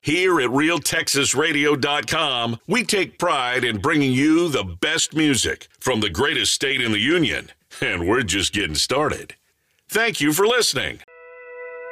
Here at RealTexasRadio.com, we take pride in bringing you the best music from the greatest state in the union, and we're just getting started. Thank you for listening.